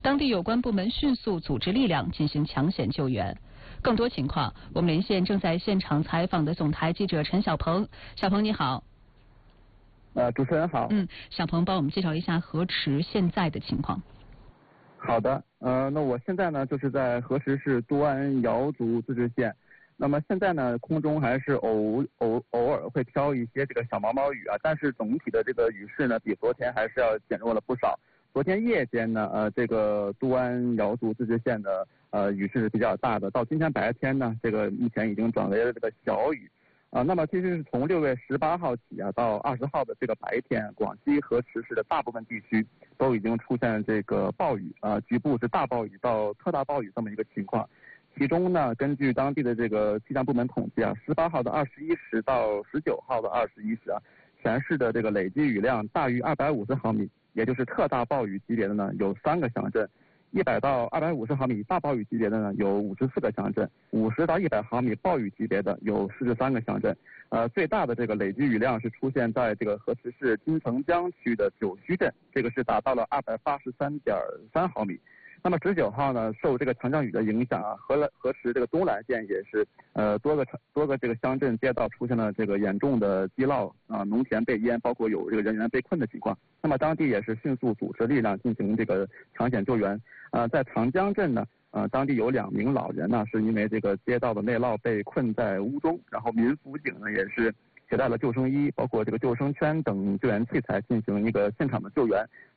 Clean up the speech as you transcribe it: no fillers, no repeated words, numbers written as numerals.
当地有关部门迅速组织力量进行抢险救援。更多情况，我们连线正在现场采访的总台记者陈小鹏。小鹏你好。 主持人好。 小鹏帮我们介绍一下河池现在的情况。 好的，那我现在呢就是在河池市都安瑶族自治县。那么现在呢，空中还是偶尔会飘一些这个小毛毛雨啊，但是总体的这个雨势呢，比昨天还是要减弱了不少。昨天夜间呢，这个都安瑶族自治县的雨势是比较大的，到今天白天呢，这个目前已经转为了这个小雨。那么其实是从6月18号起啊，到20号的这个白天，广西河池市的大部分地区都已经出现这个暴雨局部是大暴雨到特大暴雨这么一个情况。其中呢，根据当地的这个气象部门统计啊，18号的21时到19号的21时啊，全市的这个累计雨量大于250毫米，也就是特大暴雨级别的呢有3个乡镇。100到250毫米大暴雨级别的呢有54个乡镇，50到100毫米暴雨级别的有43个乡镇。最大的这个累计雨量是出现在这个河池市金城江区的九须镇，这个是达到了283.3毫米。那么19号呢，受这个强降雨的影响啊，河池这个东兰县也是多个这个乡镇街道出现了这个严重的积涝农田被淹，包括有这个人员被困的情况。那么当地也是迅速组织力量进行这个抢险救援。在长江镇呢，当地有2名老人呢，是因为这个街道的内涝被困在屋中，然后民辅警呢也是携带了救生衣，包括这个救生圈等救援器材进行一个现场的救援。